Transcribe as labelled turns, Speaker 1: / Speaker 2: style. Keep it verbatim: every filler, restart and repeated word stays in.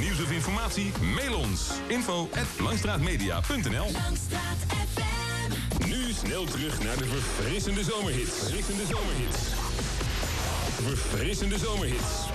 Speaker 1: nieuws of informatie? Mail ons. info at langstraatmedia punt n l.
Speaker 2: Langstraat F M.
Speaker 1: Nu snel terug naar de verfrissende zomerhits. Verfrissende zomerhits. Verfrissende zomerhits.